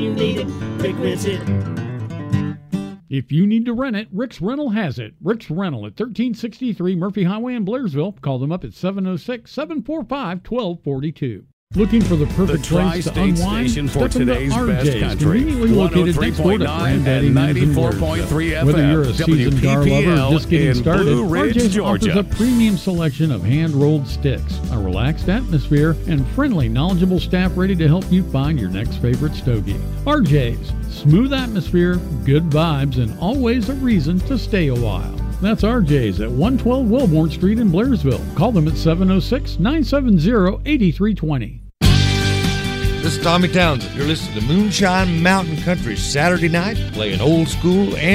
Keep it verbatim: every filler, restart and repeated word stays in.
you need it, Rick rents it. If you need to rent it, Rick's Rental has it. Rick's Rental at thirteen sixty-three Murphy Highway in Blairsville. Call them up at seven oh six, seven four five, one two four two. Looking for the perfect The place to Tri-State unwind? Station for Step into today's R best J's, country. conveniently located next door to Granddaddy and Mann's in ninety-four point three Blairsville. F M. Whether you're a seasoned gar lover or just getting in started, Blue Ridge, R J's Georgia. offers a premium selection of hand-rolled sticks, a relaxed atmosphere, and friendly, knowledgeable staff ready to help you find your next favorite stogie. R J's, smooth atmosphere, good vibes, and always a reason to stay a while. That's R J's at one twelve Wilbourn Street in Blairsville. Call them at seven oh six, nine seven zero, eight three two zero. This is Tommy Townsend. You're listening to Moonshine Mountain Country Saturday night, playing old school and